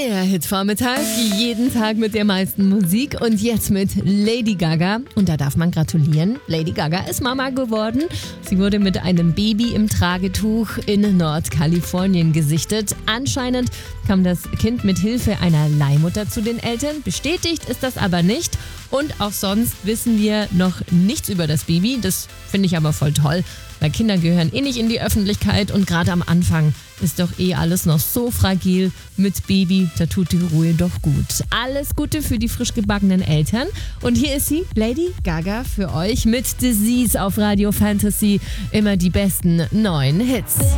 Der Hitvormittag, jeden Tag mit der meisten Musik und jetzt mit Lady Gaga. Und da darf man gratulieren. Lady Gaga ist Mama geworden. Sie wurde mit einem Baby im Tragetuch in Nordkalifornien gesichtet. Anscheinend kam das Kind mit Hilfe einer Leihmutter zu den Eltern. Bestätigt ist das aber nicht. Und auch sonst wissen wir noch nichts über das Baby. Das finde ich aber voll toll, weil Kinder gehören nicht in die Öffentlichkeit und gerade am Anfang ist doch alles noch so fragil mit Baby. Da tut die Ruhe doch gut. Alles Gute für die frisch gebackenen Eltern. Und hier ist sie, Lady Gaga, für euch mit Disease auf Radio Fantasy. Immer die besten neuen Hits.